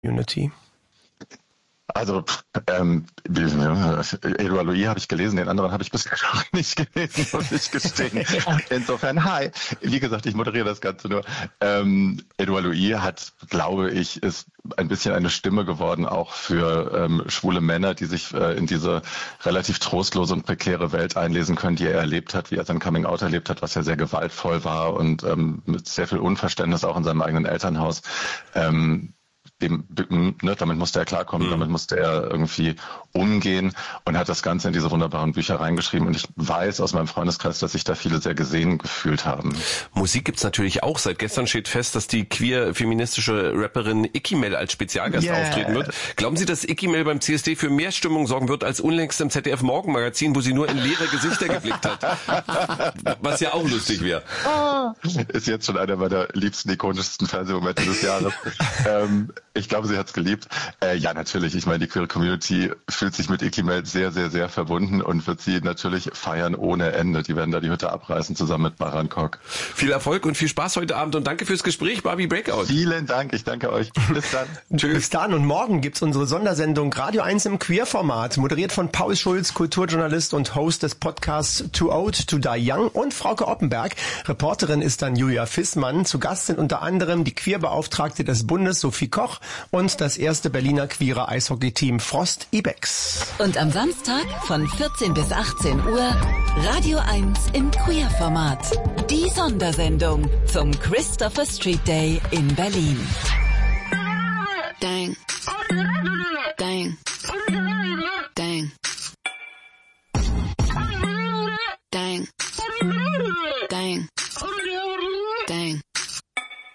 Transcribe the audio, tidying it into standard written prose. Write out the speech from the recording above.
Community? Also, Edouard Louis habe ich gelesen, den anderen habe ich bisher noch nicht gelesen, muss ich gestehen. Insofern, hi. Wie gesagt, ich moderiere das Ganze nur. Edouard Louis ist ein bisschen eine Stimme geworden, auch für schwule Männer, die sich in diese relativ trostlose und prekäre Welt einlesen können, die er erlebt hat, wie er sein Coming-out erlebt hat, was ja sehr gewaltvoll war und mit sehr viel Unverständnis auch in seinem eigenen Elternhaus. Damit musste er klarkommen, damit musste er irgendwie umgehen und hat das Ganze in diese wunderbaren Bücher reingeschrieben. Und ich weiß aus meinem Freundeskreis, dass sich da viele sehr gesehen gefühlt haben. Musik gibt's natürlich auch. Seit gestern steht fest, dass die queer-feministische Rapperin Icky Mel als Spezialgast auftreten wird. Glauben Sie, dass Icky Mel beim CSD für mehr Stimmung sorgen wird als unlängst im ZDF-Morgenmagazin, wo sie nur in leere Gesichter geblickt hat? Was ja auch lustig wäre. Ist jetzt schon einer meiner liebsten, ikonischsten Fernsehmomente des Jahres. Ich glaube, sie hat's geliebt. Ja, natürlich. Ich meine, die queere Community fühlt sich mit Icky Mel sehr, sehr, sehr verbunden und wird sie natürlich feiern ohne Ende. Die werden da die Hütte abreißen zusammen mit Baran Kok. Viel Erfolg und viel Spaß heute Abend und danke fürs Gespräch, Barbie Breakout. Vielen Dank. Ich danke euch. Bis dann. Tschüss. Bis dann. Und morgen gibt's unsere Sondersendung Radio 1 im Queer-Format, moderiert von Paul Schulz, Kulturjournalist und Host des Podcasts Too Old to Die Young, und Frauke Oppenberg. Reporterin ist dann Julia Fissmann. Zu Gast sind unter anderem die Queerbeauftragte des Bundes Sophie Koch und das erste Berliner queere Eishockey-Team Frost Ibex. Und am Samstag von 14 bis 18 Uhr Radio 1 im Queer-Format. Die Sondersendung zum Christopher Street Day in Berlin. Dang. Dang.